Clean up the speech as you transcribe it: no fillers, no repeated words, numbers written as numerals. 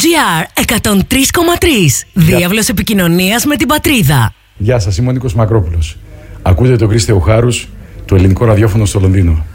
CGR 103,3. Διάβλος επικοινωνίας με την πατρίδα. Γεια σας, είμαι ο Νίκος Μακρόπουλος. Ακούτε τον Κρίστιο Χάρους, το ελληνικό ραδιόφωνο στο Λονδίνο.